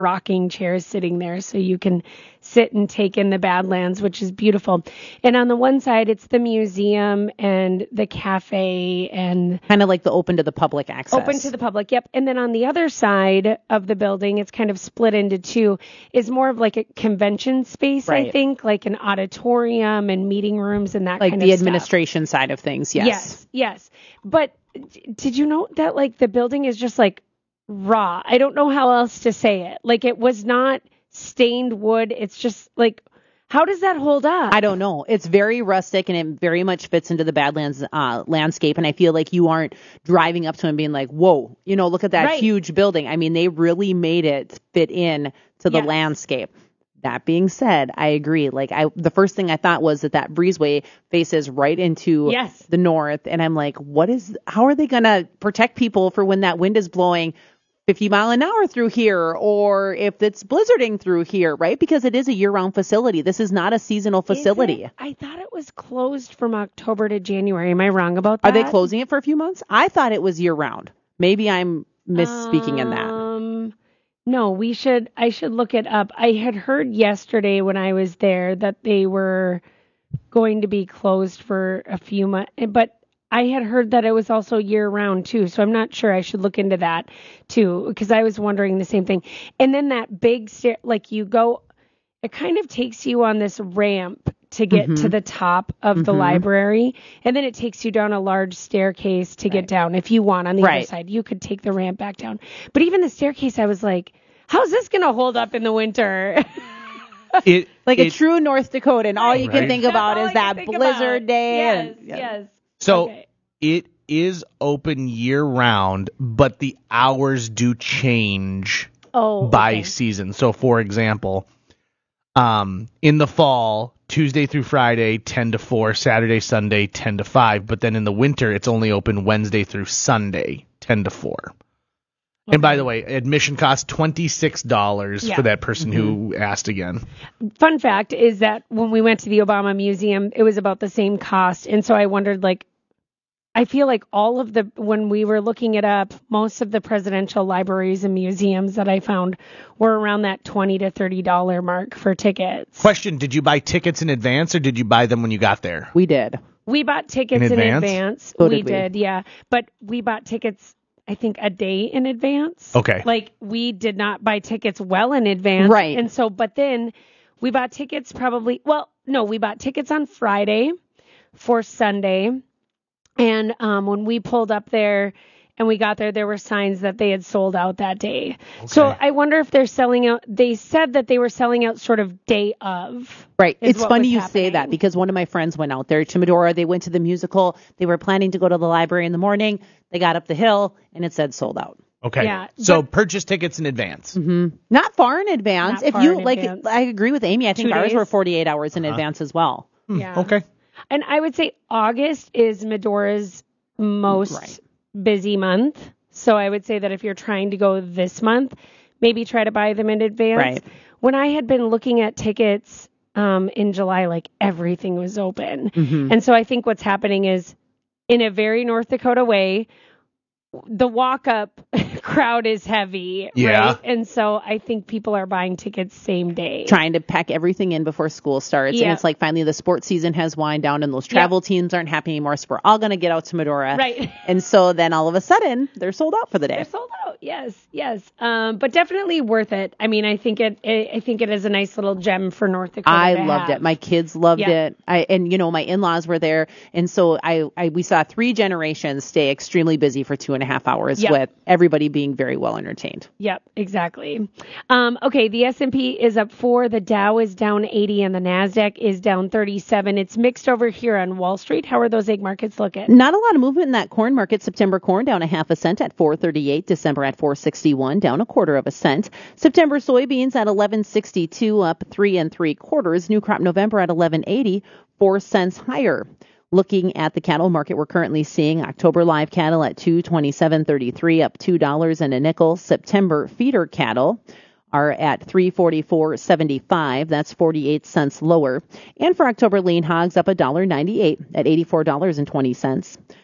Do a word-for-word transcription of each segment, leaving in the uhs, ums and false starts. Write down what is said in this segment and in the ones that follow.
rocking chairs sitting there, so you can sit and take in the Badlands, which is beautiful. And on the one side, it's the museum and the cafe and kind of like the open to the public access. Open to the public, yep. And then on the other side of the building, it's kind of split into two, is more of like a convention space, right. I think, like an auditorium and meeting rooms and that like kind of stuff. Like the administration side of things, yes. Yes, yes. But did you know that like the building is just like raw? I don't know how else to say it. Like it was not stained wood. It's just like, how does that hold up? I don't know. It's very rustic and it very much fits into the Badlands uh, landscape. And I feel like you aren't driving up to it and being like, whoa, you know, look at that right. huge building. I mean, they really made it fit in to the yes. landscape. That being said, I agree. Like I, the first thing I thought was that that breezeway faces right into yes. the north. And I'm like, what is, how are they going to protect people for when that wind is blowing fifty mile an hour through here, or if it's blizzarding through here, right? Because it is a year-round facility. This is not a seasonal facility. I thought it was closed from October to January. Am I wrong about that? Are they closing it for a few months? I thought it was year-round. Maybe I'm misspeaking um, in that. Um, no, we should. I should look it up. I had heard yesterday when I was there that they were going to be closed for a few months, but I had heard that it was also year-round, too, so I'm not sure. I should look into that, too, because I was wondering the same thing. And then that big stair, like you go, it kind of takes you on this ramp to get mm-hmm. to the top of mm-hmm. the library, and then it takes you down a large staircase to right. get down. If you want on the right. other side, you could take the ramp back down. But even the staircase, I was like, how's this going to hold up in the winter? it, like it, a true North Dakota, and all you right. can think about That's is that blizzard about. day. Yes, and, yeah. yes. So okay. it is open year round, but the hours do change oh, by okay. season. So, for example, um, in the fall, Tuesday through Friday, ten to four, Saturday, Sunday, ten to five. But then in the winter, it's only open Wednesday through Sunday, ten to four. Okay. And by the way, admission costs twenty-six dollars yeah. for that person mm-hmm. who asked again. Fun fact is that when we went to the Obama Museum, it was about the same cost. And so I wondered, like, I feel like all of the, when we were looking it up, most of the presidential libraries and museums that I found were around that twenty to thirty dollars mark for tickets. Question, did you buy tickets in advance or did you buy them when you got there? We did. We bought tickets in in advance. advance. So we, did we did, yeah. But we bought tickets, I think, a day in advance. Okay. Like, we did not buy tickets well in advance. Right. And so, but then we bought tickets probably, well, no, we bought tickets on Friday for Sunday. And um, when we pulled up there and we got there, there were signs that they had sold out that day. Okay. So I wonder if they're selling out. They said that they were selling out sort of day of. Right. It's funny you happening. say that because one of my friends went out there to Medora. They went to the musical. They were planning to go to the library in the morning. They got up the hill and it said sold out. Okay. Yeah, so purchase tickets in advance. Mm-hmm. Not far in advance. Not if far you in like, advance. I agree with Amy. I think Two ours days? were forty-eight hours in uh-huh. advance as well. Hmm. Yeah. Okay. And I would say August is Medora's most right. busy month. So I would say that if you're trying to go this month, maybe try to buy them in advance. Right. When I had been looking at tickets um, in July, like everything was open. Mm-hmm. And so I think what's happening is, in a very North Dakota way, the walk-up crowd is heavy, yeah. right? And so I think people are buying tickets same day. Trying to pack everything in before school starts. Yeah. And it's like finally the sports season has wind down and those travel yeah. teams aren't happening anymore. So we're all going to get out to Medora. Right. And so then all of a sudden they're sold out for the day. They're sold out. Yes, yes. Um, but definitely worth it. I mean, I think it, it I think it is a nice little gem for North Dakota. I to loved have. it. My kids loved yeah. it. I and you know my in-laws were there, and so I, I we saw three generations stay extremely busy for two and a half hours yep. with everybody being very well entertained. Yep, exactly. Um, okay, the S and P is up four, the Dow is down eighty, and the Nasdaq is down thirty-seven. It's mixed over here on Wall Street. How are those egg markets looking? Not a lot of movement in that corn market. September corn down a half a cent at four thirty-eight. December at four sixty-one, down a quarter of a cent. September soybeans at eleven sixty-two, up three and three quarters. New crop November at eleven eighty, four cents higher. Looking at the cattle market, we're currently seeing October live cattle at two twenty-seven thirty-three, up two dollars and a nickel. September feeder cattle are at three forty-four seventy-five. That's forty-eight cents lower. And for October lean hogs, up one dollar ninety-eight at eighty-four dollars and twenty cents.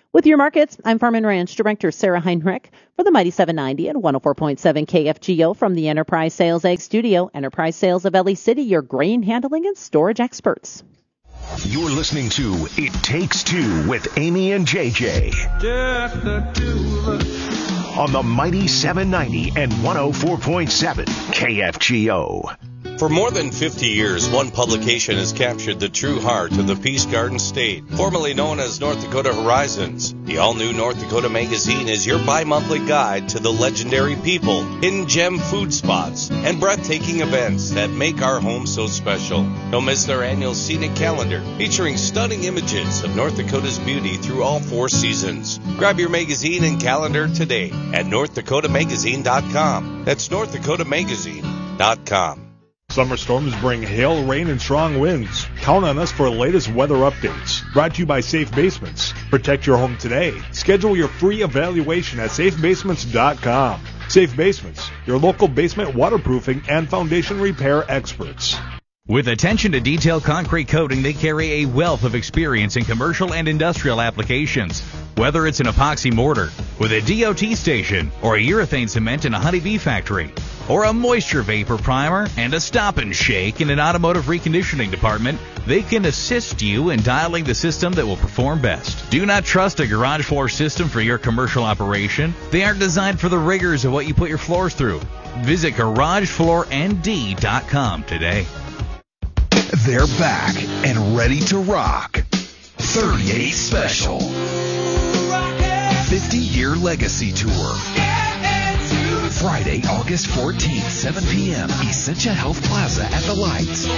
With your markets, I'm Farm and Ranch Director Sarah Heinrich for the Mighty seven ninety and one oh four point seven K F G O from the Enterprise Sales Ag Studio. Enterprise Sales of Ellie City, your grain handling and storage experts. You're listening to It Takes Two with Amy and J J. Just the two of us. On the Mighty seven ninety and one oh four point seven K F G O. For more than fifty years, one publication has captured the true heart of the Peace Garden State, formerly known as North Dakota Horizons. The all-new North Dakota Magazine is your bi-monthly guide to the legendary people, hidden gem food spots, and breathtaking events that make our home so special. Don't miss their annual scenic calendar, featuring stunning images of North Dakota's beauty through all four seasons. Grab your magazine and calendar today at north dakota magazine dot com. That's north dakota magazine dot com. Summer storms bring hail, rain, and strong winds. Count on us for the latest weather updates. Brought to you by Safe Basements. Protect your home today. Schedule your free evaluation at safe basements dot com. Safe Basements, your local basement waterproofing and foundation repair experts. With attention to detail concrete coating, they carry a wealth of experience in commercial and industrial applications. Whether it's an epoxy mortar with a D O T station or a urethane cement in a honeybee factory, or a moisture vapor primer and a stop and shake in an automotive reconditioning department, they can assist you in dialing the system that will perform best. Do not trust a garage floor system for your commercial operation. They aren't designed for the rigors of what you put your floors through. Visit garage floor n d dot com today. They're back and ready to rock. thirty-eight Special. fifty-year Legacy Tour. Friday, August fourteenth, seven p.m. Essentia Health Plaza at the Lights.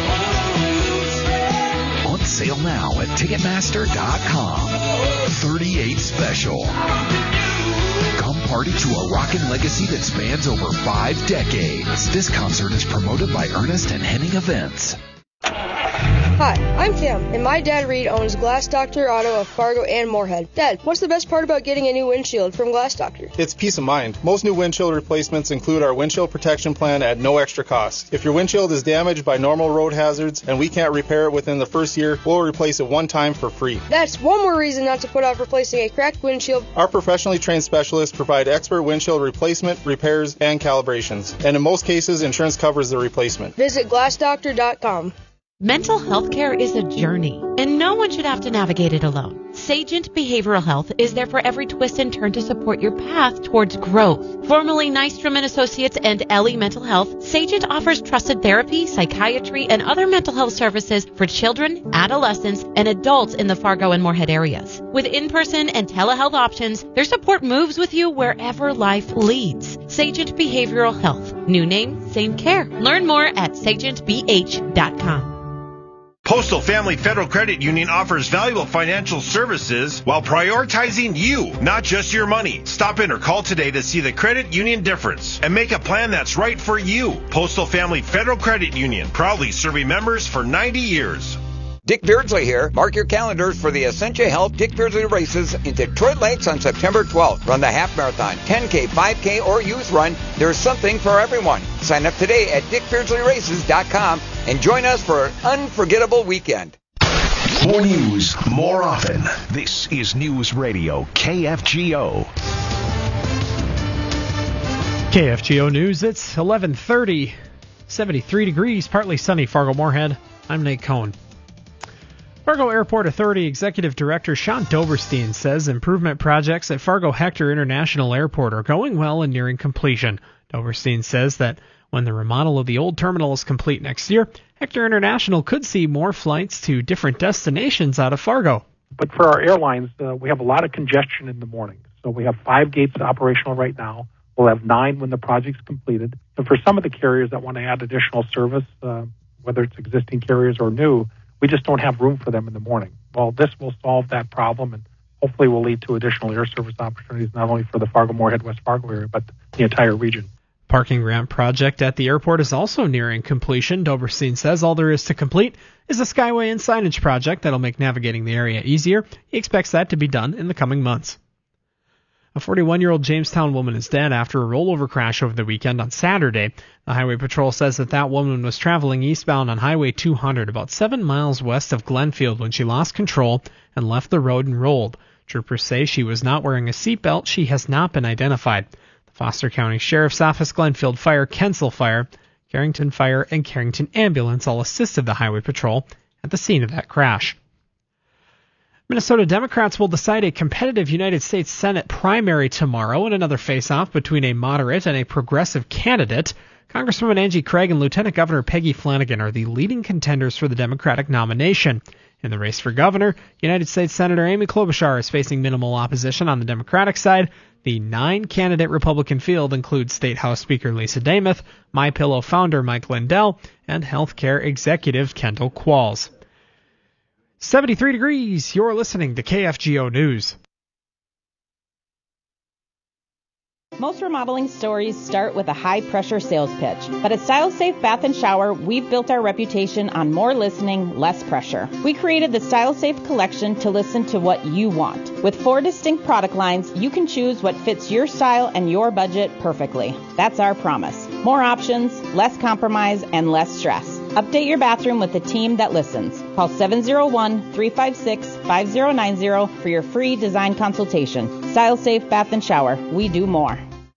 On sale now at ticketmaster dot com. thirty-eight Special. Come party to a rockin' legacy that spans over five decades. This concert is promoted by Ernest and Henning Events. Hi, I'm Tim, and my dad Reed owns Glass Doctor Auto of Fargo and Moorhead. Dad, what's the best part about getting a new windshield from Glass Doctor? It's peace of mind. Most new windshield replacements include our windshield protection plan at no extra cost. If your windshield is damaged by normal road hazards and we can't repair it within the first year, we'll replace it one time for free. That's one more reason not to put off replacing a cracked windshield. Our professionally trained specialists provide expert windshield replacement, repairs, and calibrations. And in most cases, insurance covers the replacement. Visit glass doctor dot com. Mental health care is a journey, and no one should have to navigate it alone. Sagent Behavioral Health is there for every twist and turn to support your path towards growth. Formerly Nystrom and Associates and Ellie Mental Health, Sagent offers trusted therapy, psychiatry, and other mental health services for children, adolescents, and adults in the Fargo and Moorhead areas. With in-person and telehealth options, their support moves with you wherever life leads. Sagent Behavioral Health. New name, same care. Learn more at sagent b h dot com. Postal Family Federal Credit Union offers valuable financial services while prioritizing you, not just your money. Stop in or call today to see the credit union difference and make a plan that's right for you. Postal Family Federal Credit Union, proudly serving members for ninety years. Dick Beardsley here. Mark your calendars for the Essentia Health Dick Beardsley races in Detroit Lakes on September twelfth. Run the half marathon, ten K, five K, or youth run. There's something for everyone. Sign up today at dick beardsley races dot com and join us for an unforgettable weekend. More news, more often. This is News Radio K F G O. K F G O News, it's eleven thirty, seventy-three degrees, partly sunny, Fargo Moorhead. I'm Nate Cohn. Fargo Airport Authority Executive Director Sean Doberstein says improvement projects at Fargo Hector International Airport are going well and nearing completion. Doberstein says that when the remodel of the old terminal is complete next year, Hector International could see more flights to different destinations out of Fargo. But for our airlines, uh, we have a lot of congestion in the morning. So we have five gates operational right now. We'll have nine when the project's completed. And for some of the carriers that want to add additional service, uh, whether it's existing carriers or new, we just don't have room for them in the morning. Well, this will solve that problem and hopefully will lead to additional air service opportunities, not only for the Fargo-Moorhead, West Fargo area, but the entire region. Parking ramp project at the airport is also nearing completion. Doberstein says all there is to complete is a skyway and signage project that'll make navigating the area easier. He expects that to be done in the coming months. A forty-one-year-old Jamestown woman is dead after a rollover crash over the weekend on Saturday. The Highway Patrol says that that woman was traveling eastbound on Highway two hundred about seven miles west of Glenfield when she lost control and left the road and rolled. Troopers say she was not wearing a seatbelt. She has not been identified. The Foster County Sheriff's Office, Glenfield Fire, Kensal Fire, Carrington Fire, and Carrington Ambulance all assisted the Highway Patrol at the scene of that crash. Minnesota Democrats will decide a competitive United States Senate primary tomorrow in another face-off between a moderate and a progressive candidate. Congresswoman Angie Craig and Lieutenant Governor Peggy Flanagan are the leading contenders for the Democratic nomination. In the race for governor, United States Senator Amy Klobuchar is facing minimal opposition on the Democratic side. The nine-candidate Republican field includes State House Speaker Lisa Demuth, MyPillow founder Mike Lindell, and healthcare executive Kendall Qualls. seventy-three degrees. You're listening to K F G O News. Most remodeling stories start with a high-pressure sales pitch. But at Style Safe Bath and Shower, we've built our reputation on more listening, less pressure. We created the Style Safe collection to listen to what you want. With four distinct product lines, you can choose what fits your style and your budget perfectly. That's our promise. More options, less compromise, and less stress. Update your bathroom with a team that listens. Call seven oh one, three five six, five oh nine oh for your free design consultation. Style Safe Bath and Shower. We do more.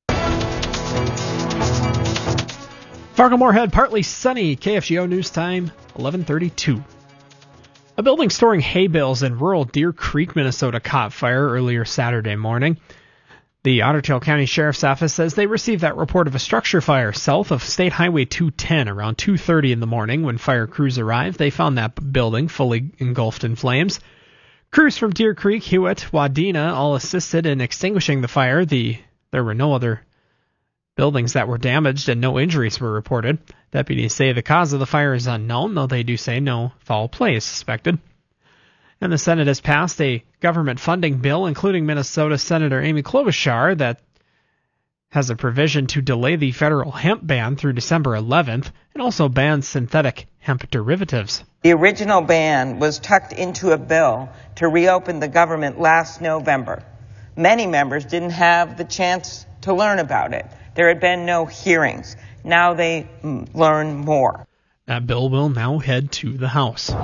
Fargo-Moorhead, partly sunny. K F G O News Time, eleven thirty-two. A building storing hay bales in rural Deer Creek, Minnesota caught fire earlier Saturday morning. The Otter Tail County Sheriff's Office says they received that report of a structure fire south of State Highway two ten around two thirty in the morning. When fire crews arrived, they found that building fully engulfed in flames. Crews from Deer Creek, Hewitt, Wadena all assisted in extinguishing the fire. The There were no other buildings that were damaged and no injuries were reported. Deputies say the cause of the fire is unknown, though they do say no foul play is suspected. And the Senate has passed a government funding bill, including Minnesota Senator Amy Klobuchar, that has a provision to delay the federal hemp ban through December eleventh and also bans synthetic hemp derivatives. The original ban was tucked into a bill to reopen the government last November. Many members didn't have the chance to learn about it. There had been no hearings. Now they learn more. That bill will now head to the House.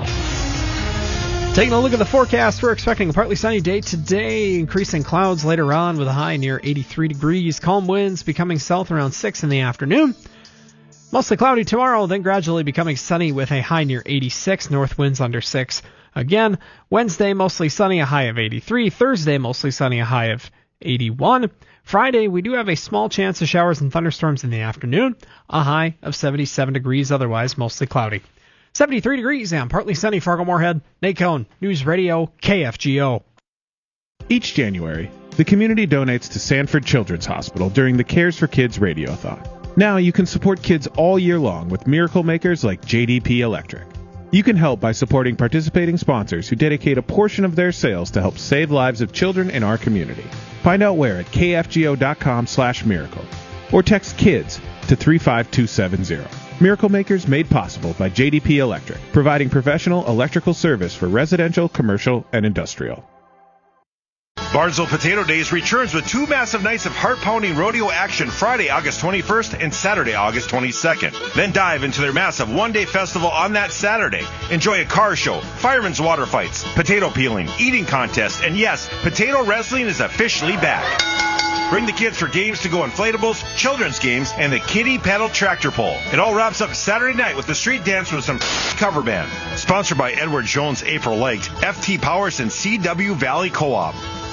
Taking a look at the forecast, we're expecting a partly sunny day today, increasing clouds later on with a high near eighty-three degrees. Calm winds becoming south around six in the afternoon. Mostly cloudy tomorrow, then gradually becoming sunny with a high near eighty-six, north winds under six. Again, Wednesday mostly sunny, a high of eighty-three. Thursday mostly sunny, a high of eighty-one. Friday, we do have a small chance of showers and thunderstorms in the afternoon, a high of seventy-seven degrees, otherwise mostly cloudy. seventy-three degrees and partly sunny Fargo-Moorhead. Nate Cohn, News Radio, K F G O. Each January, the community donates to Sanford Children's Hospital during the Cares for Kids Radiothon. Now you can support kids all year long with miracle makers like J D P Electric. You can help by supporting participating sponsors who dedicate a portion of their sales to help save lives of children in our community. Find out where at kfgo.com slash miracle or text KIDS to three five two seven zero. Miracle Makers made possible by J D P Electric, providing professional electrical service for residential, commercial, and industrial. Barnesville Potato Days returns with two massive nights of heart-pounding rodeo action Friday, August twenty-first and Saturday, August twenty-second. Then dive into their massive one-day festival on that Saturday. Enjoy a car show, firemen's water fights, potato peeling, eating contests, and yes, potato wrestling is officially back. Bring the kids for games to go inflatables, children's games, and the kiddie paddle tractor pull. It all wraps up Saturday night with the street dance with some cover band. Sponsored by Edward Jones April Light, F T Powers, and C W Valley Co-op.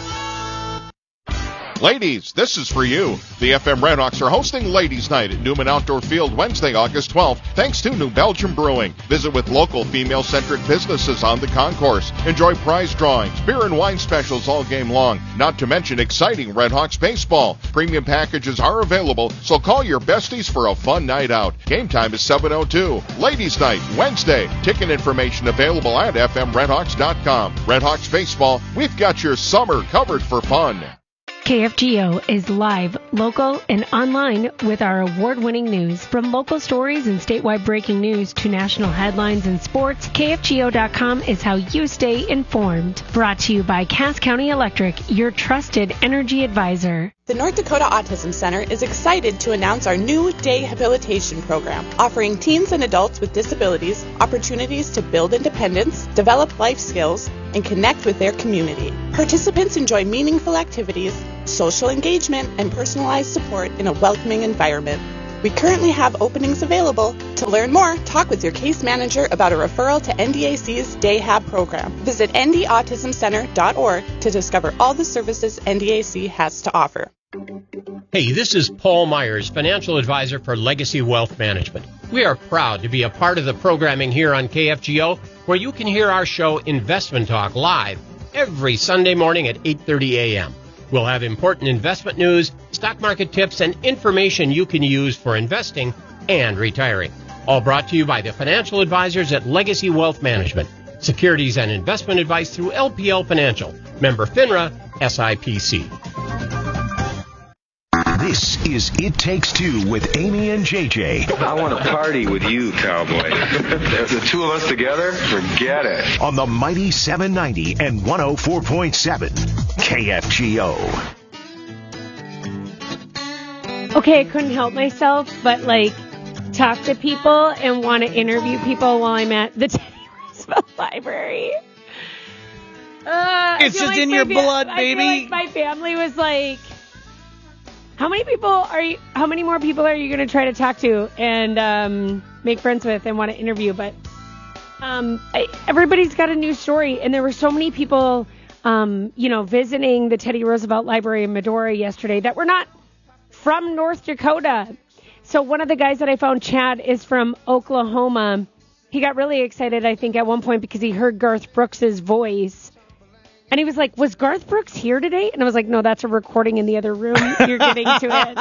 Ladies, this is for you. The F M Redhawks are hosting Ladies' Night at Newman Outdoor Field Wednesday, August twelfth, thanks to New Belgium Brewing. Visit with local female-centric businesses on the concourse. Enjoy prize drawings, beer and wine specials all game long, not to mention exciting Redhawks baseball. Premium packages are available, so call your besties for a fun night out. Game time is seven oh two. Ladies' Night, Wednesday. Ticket information available at f m redhawks dot com. Redhawks baseball, we've got your summer covered for fun. K F G O is live, local, and online with our award-winning news. From local stories and statewide breaking news to national headlines and sports, K F G O dot com is how you stay informed. Brought to you by Cass County Electric, your trusted energy advisor. The North Dakota Autism Center is excited to announce our new day habilitation program, offering teens and adults with disabilities opportunities to build independence, develop life skills, and connect with their community. Participants enjoy meaningful activities, social engagement, and personalized support in a welcoming environment. We currently have openings available. To learn more, talk with your case manager about a referral to N D A C's Day Hab program. Visit n d autism center dot org to discover all the services N D A C has to offer. Hey, this is Paul Myers, financial advisor for Legacy Wealth Management. We are proud to be a part of the programming here on K F G O, where you can hear our show Investment Talk live every Sunday morning at eight thirty a.m. We'll have important investment news, stock market tips, and information you can use for investing and retiring. All brought to you by the financial advisors at Legacy Wealth Management. Securities and investment advice through L P L Financial. Member FINRA, S I P C. This is It Takes Two with Amy and J J. I want to party with you, cowboy. The two of us together, forget it. On the mighty seven ninety and one oh four point seven K F G O. Okay, I couldn't help myself, but like talk to people and want to interview people while I'm at the Teddy Roosevelt Library. Uh, it's just like in your fa- blood, I baby. feel like my family was like, how many people are you, how many more people are you going to try to talk to and um, make friends with and want to interview? But um, I, everybody's got a new story. And there were so many people, um, you know, visiting the Teddy Roosevelt Library in Medora yesterday that were not from North Dakota. So one of the guys that I found, Chad, is from Oklahoma. He got really excited, I think, at one point because he heard Garth Brooks' voice. And he was like, was Garth Brooks here today? And I was like, no, that's a recording in the other room. You're getting to it.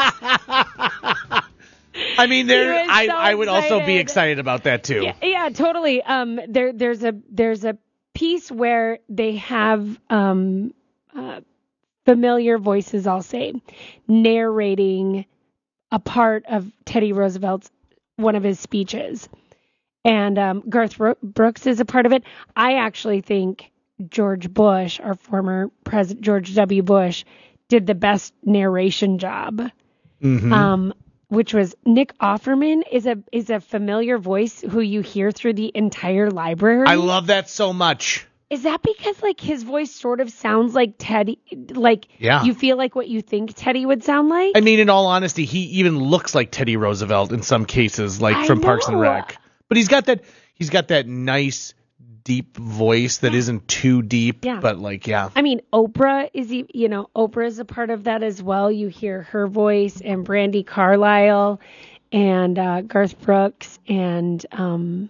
I mean, there. I, so I would also be excited. excited about that too. Yeah, yeah, totally. Um, there, there's a there's a piece where they have um, uh, familiar voices, I'll say, narrating a part of Teddy Roosevelt's one of his speeches, and um, Garth Brooks is a part of it. I actually think George Bush, our former president, George W. Bush, did the best narration job. Mm-hmm. Um, which was Nick Offerman is a is a familiar voice who you hear through the entire library. I love that so much. Is that because like his voice sort of sounds like Teddy? Like Yeah. you feel like what you think Teddy would sound like? I mean, in all honesty, he even looks like Teddy Roosevelt in some cases, like I from Parks and know. Rec. But he's got that he's got that nice deep voice that isn't too deep, Yeah. but like yeah. I mean, Oprah is, e- you know, Oprah is a part of that as well. You hear her voice and Brandy Carlisle and uh, Garth Brooks and um.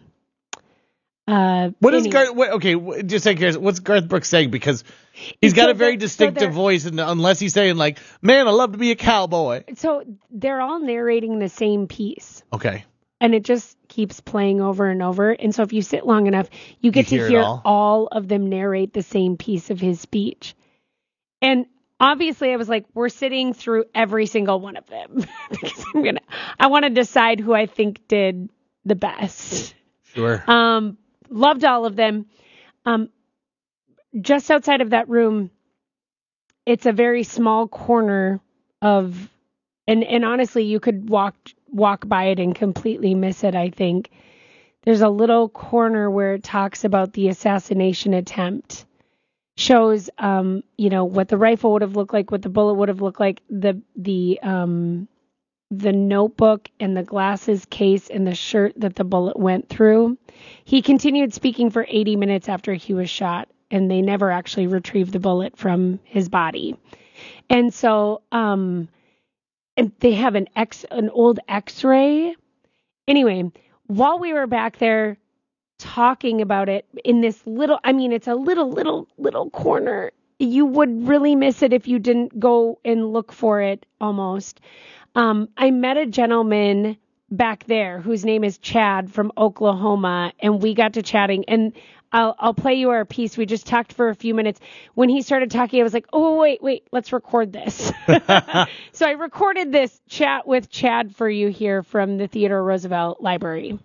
Uh, What is anyway. Garth? What, okay, w- just like curious, what's Garth Brooks saying? Because he's got So a very they're- so distinctive they're- voice, and unless he's saying like, "Man, I love to be a cowboy." So they're all narrating the same piece. Okay. And it just keeps playing over and over. And so if you sit long enough, you get You to hear it hear all. all of them narrate the same piece of his speech. And obviously I was like, we're sitting through every single one of them because I'm going to, I want to decide who I think did the best. Sure. Um, loved all of them. Um, just outside of that room, it's a very small corner of, and, and honestly, you could walk walk by it and completely miss it, I think. There's a little corner where it talks about the assassination attempt. Shows, um, you know, what the rifle would have looked like, what the bullet would have looked like, the the um, the notebook and the glasses case and the shirt that the bullet went through. He continued speaking for eighty minutes after he was shot, and they never actually retrieved the bullet from his body. And so, um, and they have an X, an old X-ray. Anyway, while we were back there talking about it in this little, I mean, it's a little, little, little corner. You would really miss it if you didn't go and look for it almost. Um, I met a gentleman back there whose name is Chad from Oklahoma, and we got to chatting, and I'll, I'll play you our piece. We just talked for a few minutes. When he started talking, I was like, oh, wait, wait, let's record this. So I recorded this chat with Chad for you here from the Theodore Roosevelt Library.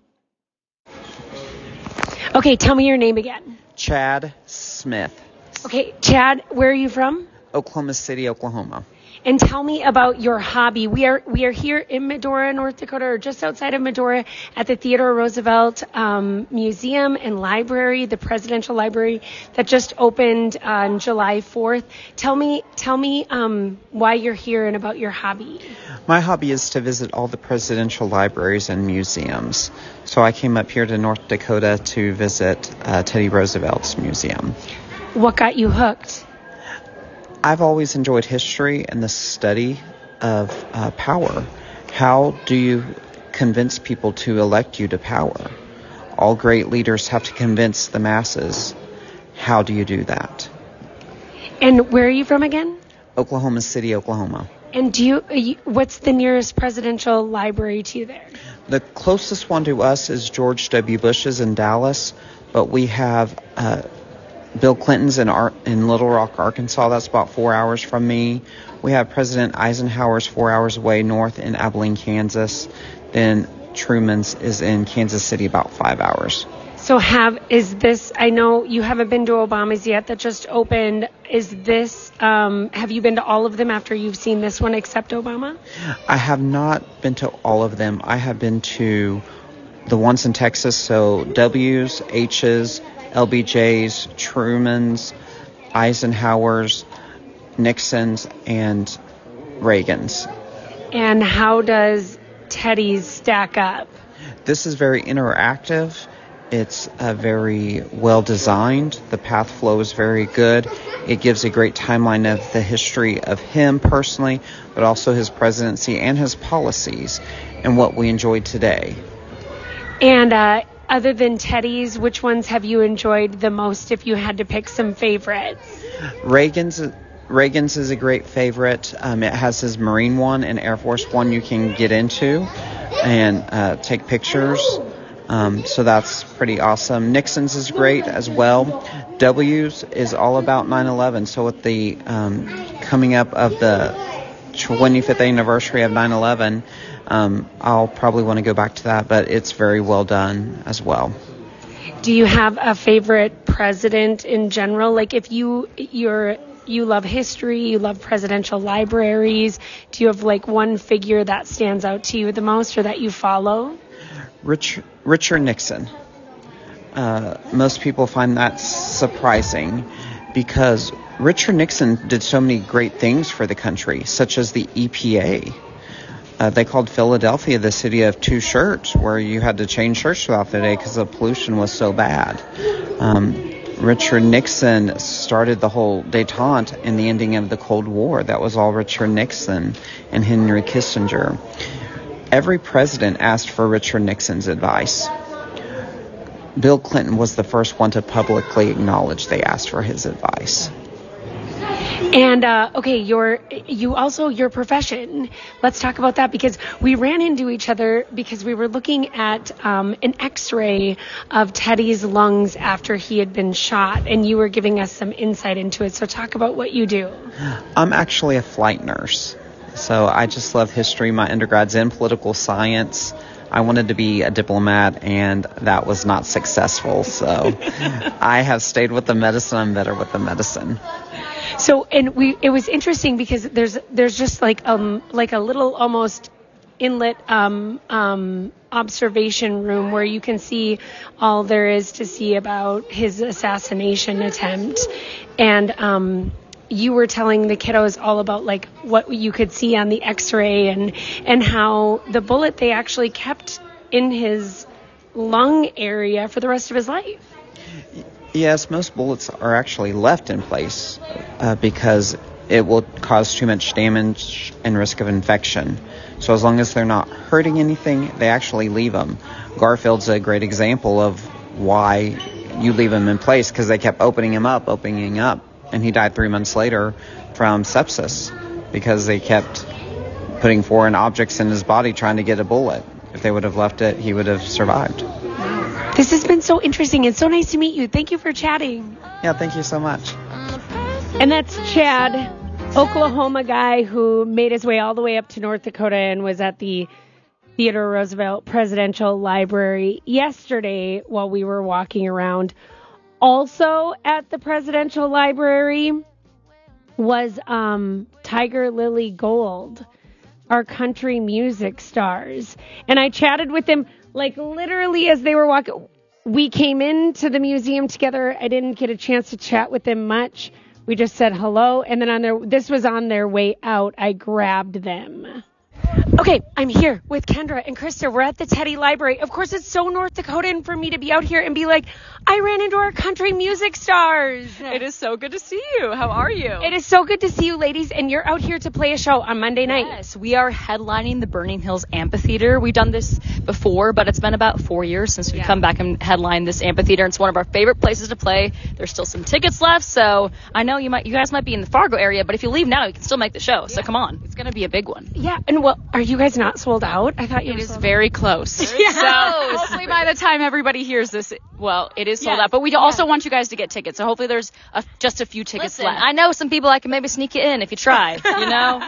Okay, tell me your name again. Chad Smith, Okay, Chad, where are you from? Oklahoma City, Oklahoma. And tell me about your hobby. We are we are here in Medora, North Dakota, or just outside of Medora, at the Theodore Roosevelt um, Museum and Library, the Presidential Library that just opened on July fourth. Tell me, tell me um, why you're here and about your hobby. My hobby is to visit all the presidential libraries and museums. So I came up here to North Dakota to visit uh, Teddy Roosevelt's museum. What got you hooked? I've always enjoyed history and the study of uh, power. How do you convince people to elect you to power? All great leaders have to convince the masses. How do you do that? And where are you from again? Oklahoma City, Oklahoma. And do you, you what's the nearest presidential library to you there? The closest one to us is George W. Bush's in Dallas, but we have uh, Bill Clinton's in, Ar- in Little Rock, Arkansas. That's about four hours from me. We have President Eisenhower's four hours away north in Abilene, Kansas. Then Truman's is in Kansas City, about five hours. So have, is this, I know you haven't been to Obama's yet, that just opened. Is this, um, have you been to all of them after you've seen this one except Obama? I have not been to all of them. I have been to the ones in Texas, so W's, H's, L B J's, Truman's, Eisenhower's, Nixon's, and Reagan's. And how does Teddy's stack up? This is very interactive. It's uh, very well designed. The path flow is very good. It gives a great timeline of the history of him personally, but also his presidency and his policies and what we enjoyed today. And uh, other than Teddy's, which ones have you enjoyed the most if you had to pick some favorites? Reagan's Reagan's is a great favorite. Um, it has his Marine one and Air Force one you can get into and uh, take pictures. Um, so that's pretty awesome. Nixon's is great as well. W's is all about nine eleven. So with the um, coming up of the twenty-fifth anniversary of nine eleven, um, I'll probably want to go back to that, but it's very well done as well. Do you have a favorite president in general? Like if you you're you love history, you love presidential libraries, do you have like one figure that stands out to you the most or that you follow? Rich, Richard Nixon. Uh, most people find that surprising because Richard Nixon did so many great things for the country, such as the E P A. Uh, they called Philadelphia the city of two shirts, where you had to change shirts throughout the day because the pollution was so bad. Um, Richard Nixon started the whole détente and the ending of the Cold War. That was all Richard Nixon and Henry Kissinger. Every president asked for Richard Nixon's advice. Bill Clinton was the first one to publicly acknowledge they asked for his advice. And, uh, okay, your, you also, your profession, let's talk about that because we ran into each other because we were looking at um, an x-ray of Teddy's lungs after he had been shot, and you were giving us some insight into it. So talk about what you do. I'm actually a flight nurse. So I just love history. My undergrad's in political science. I wanted to be a diplomat, and that was not successful. So I have stayed with the medicine. I'm better with the medicine. So, and we, it was interesting because there's, there's just like, um, like a little almost inlet, um, um, observation room where you can see all there is to see about his assassination attempt. And, um, you were telling the kiddos all about like what you could see on the x-ray and, and how the bullet they actually kept in his lung area for the rest of his life. Yes, most bullets are actually left in place uh, because it will cause too much damage and risk of infection. So as long as they're not hurting anything, they actually leave them. Garfield's a great example of why you leave him in place because they kept opening him up, opening up, and he died three months later from sepsis because they kept putting foreign objects in his body trying to get a bullet. If they would have left it, he would have survived. This has been so interesting. It's so nice to meet you. Thank you for chatting. Yeah, thank you so much. And that's Chad, Oklahoma guy who made his way all the way up to North Dakota and was at the Theodore Roosevelt Presidential Library yesterday while we were walking around. Also at the Presidential Library, was um, Tiger Lily Gold, our country music stars. And I chatted with them, like, literally as they were walking. We came into the museum together. I didn't get a chance to chat with them much. We just said hello. And then on their, this was on their way out, I grabbed them. Okay, I'm here with Kendra and Krista. We're at the Teddy Library. Of course, it's so North Dakotan for me to be out here and be like, I ran into our country music stars. It is so good to see you. How are you? It is so good to see you, ladies, and you're out here to play a show on Monday night. Yes, we are headlining the Burning Hills Amphitheater. We've done this before, but it's been about four years since we've yeah. come back and headlined this amphitheater. It's one of our favorite places to play. There's still some tickets left, so I know you might, you guys might be in the Fargo area, but if you leave now, you can still make the show. Yeah. So come on, it's going to be a big one. Yeah, and well, are you guys not sold out? I thought you it were is sold very out. close. Yeah. So hopefully by the time everybody hears this, well, it is sold yeah. out. But we also yeah. want you guys to get tickets. So hopefully there's a, just a few tickets Listen, left. I know some people I can maybe sneak you in if you try. You know.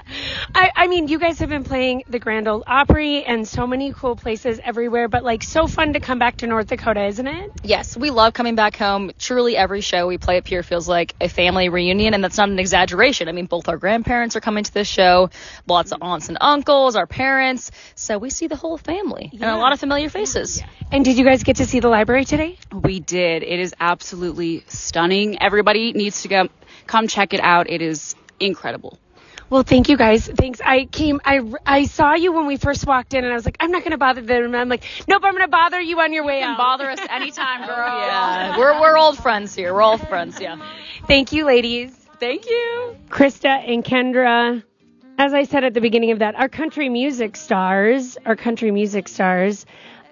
I, I mean, you guys have been playing the Grand Ole Opry and so many cool places everywhere, but like so fun to come back to North Dakota, isn't it? Yes, we love coming back home. Truly, every show we play up here feels like a family reunion, and that's not an exaggeration. I mean, both our grandparents are coming to this show, lots of aunts and uncles, our parents. So we see the whole family yeah. and a lot of familiar faces. Yeah. And did you guys get to see the library today? We did. It is absolutely stunning. Everybody needs to go come check it out. It is incredible. Well, thank you guys. Thanks. I came, I, I saw you when we first walked in and I was like, I'm not going to bother them. And I'm like, nope, I'm going to bother you on your way you can out. Bother us anytime, girl. Yeah. We're, we're old friends here. We're old friends. Yeah. Thank you, ladies. Thank you. Krista and Kendra. As I said at the beginning of that, our country music stars, our country music stars,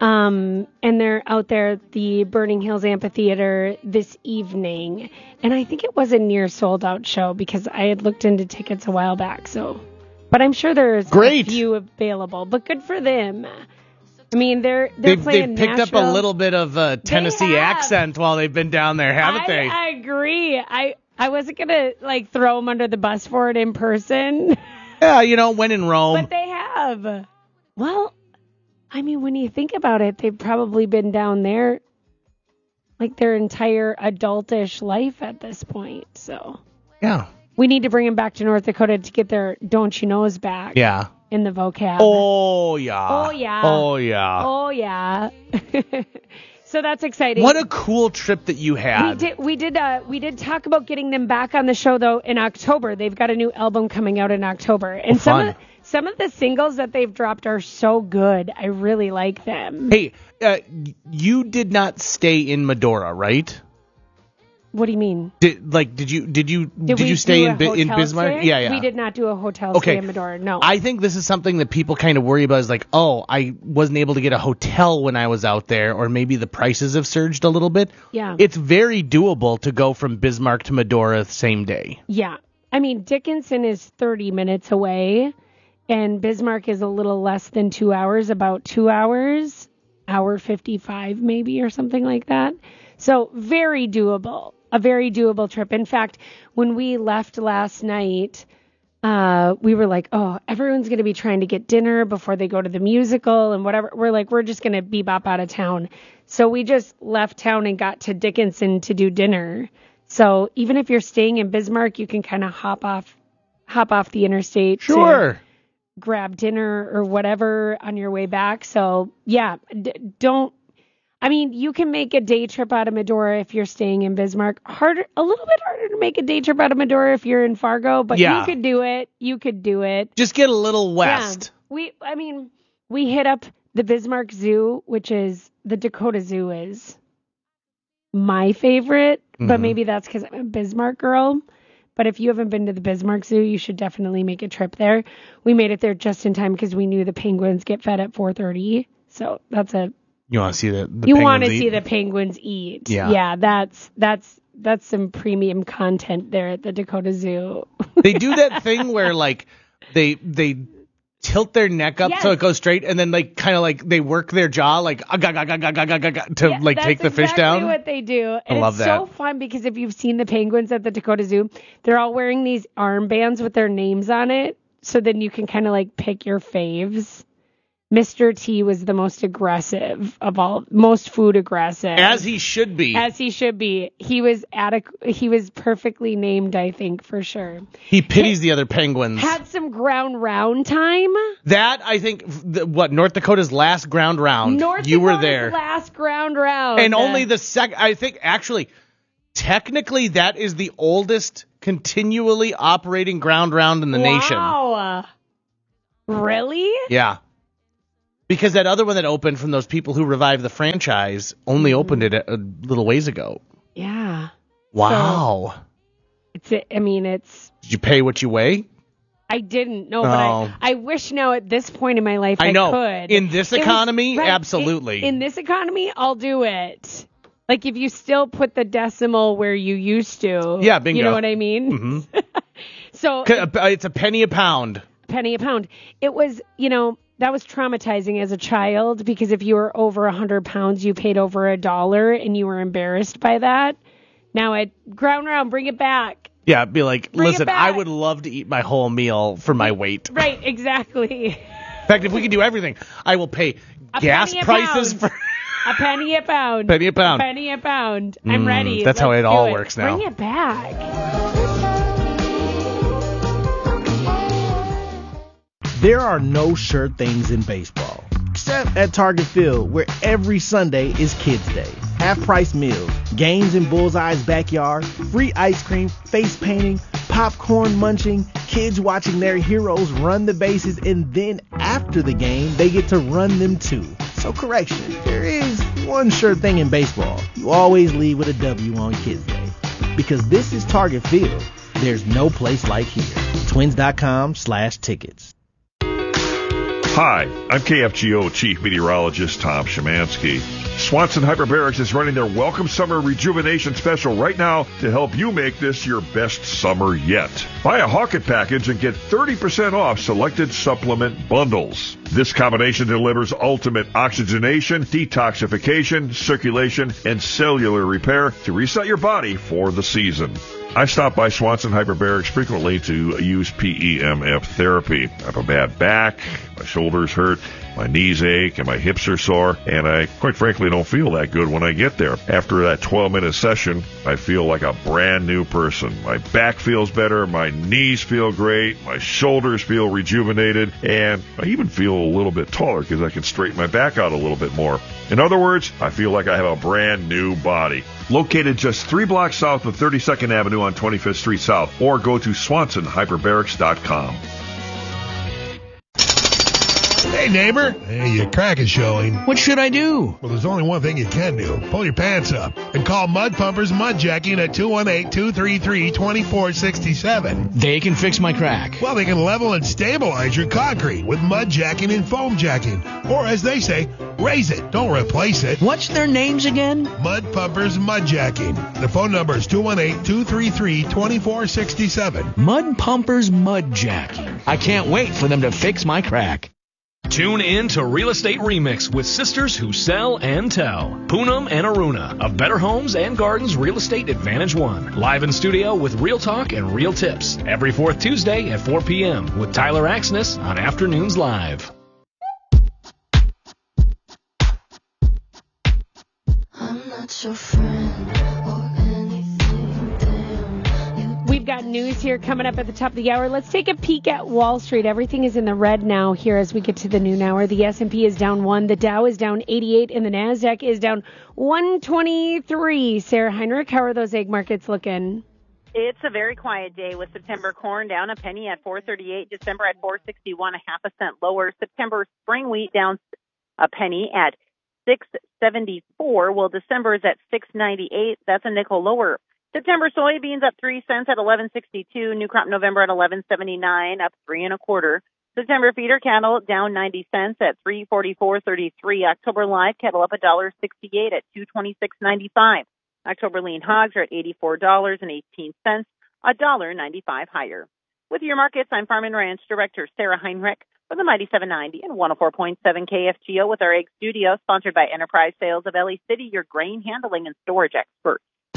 um, and they're out there at the Burning Hills Amphitheater this evening. And I think it was a near sold out show because I had looked into tickets a while back. So, but I'm sure there's Great. a few available. But good for them. I mean, they're they're they've, playing. They've picked Nashville. up a little bit of a Tennessee accent while they've been down there, haven't I, they? I agree. I I wasn't gonna like throw them under the bus for it in person. Yeah, you know, when in Rome. But they have. Well, I mean, when you think about it, they've probably been down there like their entire adultish life at this point. So yeah, we need to bring them back to North Dakota to get their "don't you knows" back. Yeah. In the vocab. Oh yeah. Oh yeah. Oh yeah. Oh yeah. So that's exciting. What a cool trip that you had. We did. We did. Uh, we did talk about getting them back on the show though in October. They've got a new album coming out in October, and oh, some fun. of the, some of the singles that they've dropped are so good. I really like them. Hey, uh, you did not stay in Medora, right? What do you mean? Did like did you did you did, did you stay in in Bismarck? Stay? Yeah, yeah. We did not do a hotel okay. stay in Medora. No. I think this is something that people kind of worry about. Is like, oh, I wasn't able to get a hotel when I was out there, or maybe the prices have surged a little bit. Yeah. It's very doable to go from Bismarck to Medora the same day. Yeah. I mean, Dickinson is thirty minutes away, and Bismarck is a little less than two hours, about two hours, hour fifty-five maybe or something like that. So very doable. A very doable trip. In fact, when we left last night, uh, we were like, oh, everyone's going to be trying to get dinner before they go to the musical and whatever. We're like, we're just going to bebop out of town. So we just left town and got to Dickinson to do dinner. So even if you're staying in Bismarck, you can kind of hop off, hop off the interstate. Sure. To grab dinner or whatever on your way back. So yeah, d- don't. I mean, you can make a day trip out of Medora if you're staying in Bismarck. Harder, a little bit harder to make a day trip out of Medora if you're in Fargo, but yeah. you could do it. You could do it. Just get a little west. Yeah. We, I mean, we hit up the Bismarck Zoo, which is the Dakota Zoo is my favorite, mm-hmm. but maybe that's because I'm a Bismarck girl. But if you haven't been to the Bismarck Zoo, you should definitely make a trip there. We made it there just in time because we knew the penguins get fed at four thirty. So that's a You want to see the, the you want to eat? see the penguins eat. Yeah. Yeah, that's that's that's some premium content there at the Dakota Zoo. They do that thing where like they they tilt their neck up yes. so it goes straight, and then like kind of like they work their jaw like ah, ga, ga, ga, ga, ga, ga, ga, to yeah, like take the exactly fish down. That's what they do. And I love it's that. so fun because if you've seen the penguins at the Dakota Zoo, they're all wearing these armbands with their names on it. So then you can kind of like pick your faves. Mister T was the most aggressive of all, most food aggressive. As he should be. As he should be. He was adequ- He was perfectly named, I think, for sure. He pities the other penguins. Had some ground round time. That, I think, the, what, North Dakota's last ground round. North you Dakota's were there. last ground round. And only the second, I think, actually, technically, that is the oldest continually operating ground round in the wow. nation. Wow. Really? Yeah. Because that other one that opened from those people who revived the franchise only opened it a, a little ways ago. Yeah. Wow. So it's. I mean, it's. Did you pay what you weigh? I didn't. No, Oh. but I, I wish now at this point in my life I, I know. could. In this It was- economy, right, absolutely. In, in this economy, I'll do it. Like if you still put the decimal where you used to. Yeah, bingo. You know what I mean? Mm-hmm. So It's a penny a pound. penny a pound. It was, you know, that was traumatizing as a child because if you were over one hundred pounds, you paid over a dollar and you were embarrassed by that. Now at ground round, bring it back. Yeah, be like, Bring it listen, back. I would love to eat my whole meal for my weight. Right, exactly. In fact, if we could do everything, I will pay A gas penny a prices pound. for. A penny a pound. Penny a pound. A penny a pound. I'm Mm, ready. that's how Let's it do all works now. Bring it back. There are no sure things in baseball, except at Target Field, where every Sunday is Kids Day. Half-price meals, games in Bullseye's backyard, free ice cream, face painting, popcorn munching, kids watching their heroes run the bases, and then after the game, they get to run them too. So correction, there is one sure thing in baseball. You always leave with a W on Kids Day. Because this is Target Field. There's no place like here. Twins.com slash tickets. Hi, I'm K F G O Chief Meteorologist Tom Szymanski. Swanson Hyperbarics is running their Welcome Summer Rejuvenation Special right now to help you make this your best summer yet. Buy a Hawkett package and get thirty percent off selected supplement bundles. This combination delivers ultimate oxygenation, detoxification, circulation, and cellular repair to reset your body for the season. I stop by Swanson Hyperbarics frequently to use P E M F therapy. I have a bad back, my shoulders hurt, my knees ache, and my hips are sore, and I quite frankly don't feel that good when I get there. After that twelve-minute session, I feel like a brand new person. My back feels better, my knees feel great, my shoulders feel rejuvenated, and I even feel a little bit taller because I can straighten my back out a little bit more. In other words, I feel like I have a brand new body. Located just three blocks south of thirty-second Avenue on twenty-fifth Street South, or go to Swanson Hyperbarics dot com. Hey, neighbor. Hey, your crack is showing. What should I do? Well, there's only one thing you can do. Pull your pants up and call Mud Pumpers Mud Jacking at two one eight, two three three, two four six seven. They can fix my crack. Well, they can level and stabilize your concrete with mud jacking and foam jacking. Or, as they say, raise it, don't replace it. What's their names again? Mud Pumpers Mud Jacking. The phone number is two one eight, two three three, two four six seven. Mud Pumpers Mud Jacking. I can't wait for them to fix my crack. Tune in to Real Estate Remix with sisters who sell and tell. Poonam and Aruna of Better Homes and Gardens Real Estate Advantage One. Live in studio with real talk and real tips. Every fourth Tuesday at four p.m. with Tyler Axness on Afternoons Live. I'm not your friend or anything, damn. We've got news here coming up at the top of the hour. Let's take a peek at Wall Street. Everything is in the red now here as we get to the noon hour. The S and P is down one, the Dow is down eighty-eight, and the NASDAQ is down one twenty-three. Sarah Heinrich, how are those egg markets looking? It's a very quiet day with September corn down a penny at four thirty-eight, December at four sixty-one, a half a cent lower. September spring wheat down a penny at six seventy-four, while December is at six ninety-eight. That's a nickel lower. September soybeans up three cents at eleven sixty-two. New crop November at eleven seventy-nine, up three and a quarter. September feeder cattle down ninety cents at three forty-four thirty-three. October live cattle up a dollar sixty-eight at two twenty-six ninety-five. October lean hogs are at eighty-four dollars and eighteen cents, a dollar ninety-five higher. With your markets, I'm Farm and Ranch Director Sarah Heinrich for the Mighty seven ninety and one oh four point seven K F G O with our egg studio, sponsored by Enterprise Sales of Ellie City, your grain handling and storage experts.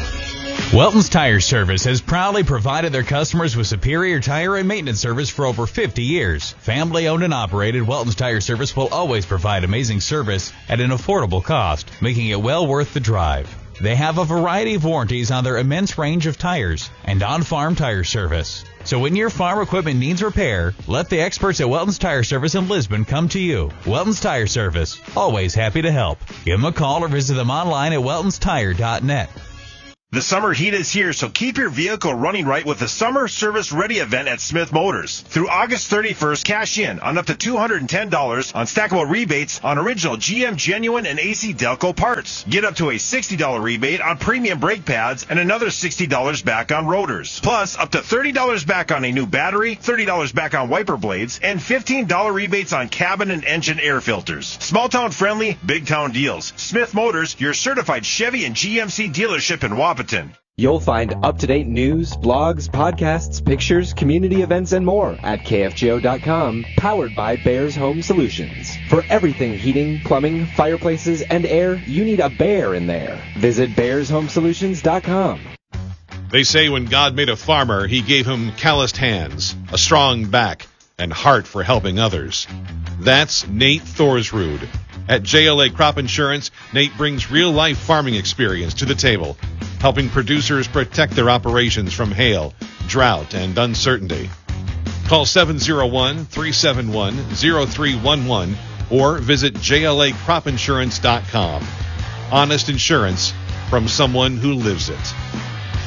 Welton's Tire Service has proudly provided their customers with superior tire and maintenance service for over fifty years. Family owned and operated, Welton's Tire Service will always provide amazing service at an affordable cost, making it well worth the drive. They have a variety of warranties on their immense range of tires and on-farm tire service. So when your farm equipment needs repair, let the experts at Welton's Tire Service in Lisbon come to you. Welton's Tire Service, always happy to help. Give them a call or visit them online at weltons tire dot net. The summer heat is here, so keep your vehicle running right with the Summer Service Ready event at Smith Motors. Through August thirty-first, cash in on up to two hundred ten dollars on stackable rebates on original G M Genuine and A C Delco parts. Get up to a sixty dollars rebate on premium brake pads and another sixty dollars back on rotors. Plus, up to thirty dollars back on a new battery, thirty dollars back on wiper blades, and fifteen dollars rebates on cabin and engine air filters. Small town friendly, big town deals. Smith Motors, your certified Chevy and G M C dealership in Wapaton. You'll find up-to-date news, blogs, podcasts, pictures, community events, and more at K F G O dot com, powered by Bears Home Solutions. For everything heating, plumbing, fireplaces, and air, you need a bear in there. Visit bears home solutions dot com. They say when God made a farmer, he gave him calloused hands, a strong back, and heart for helping others. That's Nate Thorsrud. At J L A Crop Insurance, Nate brings real-life farming experience to the table, helping producers protect their operations from hail, drought, and uncertainty. Call seven oh one, three seven one, oh three one one or visit J L A crop insurance dot com. Honest insurance from someone who lives it.